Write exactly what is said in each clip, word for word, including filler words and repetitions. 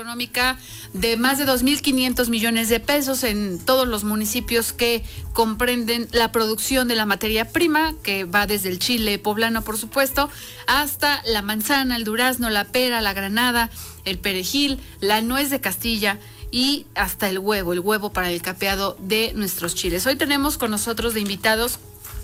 económica de más de dos mil quinientos millones de pesos en todos los municipios que comprenden la producción de la materia prima, que va desde el chile poblano, por supuesto, hasta la manzana, el durazno, la pera, la granada, el perejil, la nuez de Castilla y hasta el huevo, el huevo para el capeado de nuestros chiles. Hoy tenemos con nosotros de invitados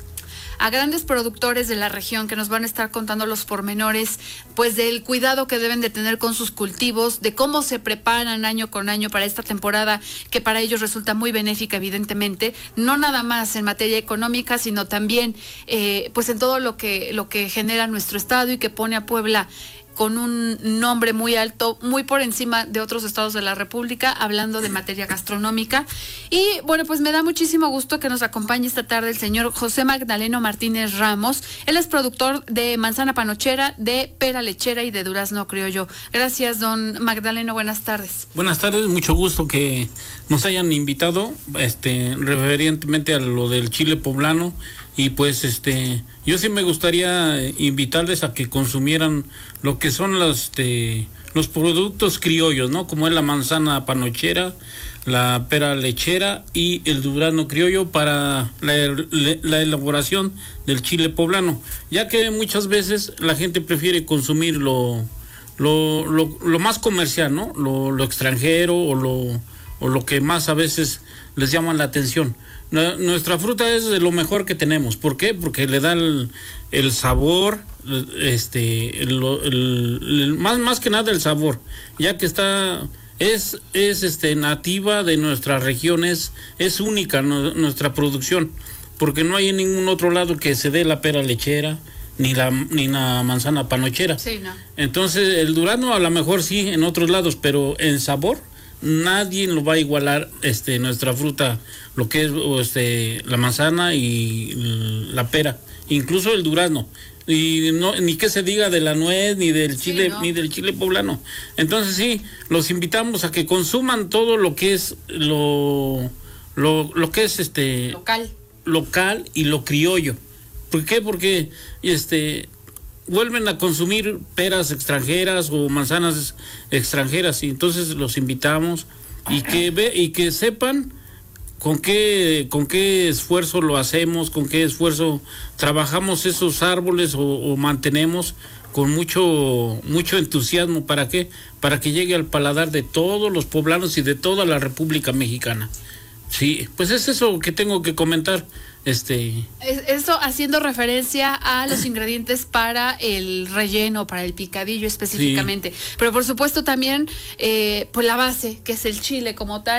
a grandes productores de la región que nos van a estar contando los pormenores, pues del cuidado que deben de tener con sus cultivos, de cómo se preparan año con año para esta temporada, que para ellos resulta muy benéfica, evidentemente, no nada más en materia económica, sino también eh, pues en todo lo que, lo que genera nuestro estado y que pone a Puebla con un nombre muy alto, muy por encima de otros estados de la República, hablando de materia gastronómica. Y bueno, pues me da muchísimo gusto que nos acompañe esta tarde el señor José Magdaleno Martínez Ramos. Él es productor de manzana panochera, de pera lechera y de durazno criollo. Gracias, don Magdaleno, buenas tardes. Buenas tardes, mucho gusto que nos hayan invitado, este, referentemente a lo del chile poblano. Y pues este, yo sí me gustaría invitarles a que consumieran lo que son los, este, los productos criollos, ¿no? Como es la manzana panochera, la pera lechera y el durazno criollo para la, la elaboración del chile poblano, ya que muchas veces la gente prefiere consumir lo, lo, lo, lo más comercial, ¿no? Lo, lo extranjero o lo, o lo que más a veces les llama la atención. Nuestra fruta es de lo mejor que tenemos. ¿Por qué? Porque le da el, el sabor, este, el, el, el, más más que nada el sabor, ya que está es es este nativa de nuestras regiones, es única no, nuestra producción, porque no hay en ningún otro lado que se dé la pera lechera ni la ni la manzana panochera. Sí, no. Entonces el durazno a lo mejor sí en otros lados, pero en sabor nadie lo va a igualar, este, nuestra fruta, lo que es este, la manzana y la pera, incluso el durazno, y no, ni que se diga de la nuez, ni del chile, sí, ¿no? ni del chile poblano. Entonces sí, los invitamos a que consuman todo lo que es lo, lo, lo que es este local, local y lo criollo. ¿Por qué? Porque este vuelven a consumir peras extranjeras o manzanas extranjeras, y entonces los invitamos y que ve y que sepan con qué con qué esfuerzo lo hacemos, con qué esfuerzo trabajamos esos árboles o, o mantenemos con mucho mucho entusiasmo. ¿Para qué? Para que llegue al paladar de todos los poblanos y de toda la República Mexicana. Sí, pues es eso que tengo que comentar. Este Eso haciendo referencia a los ingredientes para el relleno, para el picadillo específicamente, sí. Pero por supuesto también eh, pues la base, que es el chile como tal.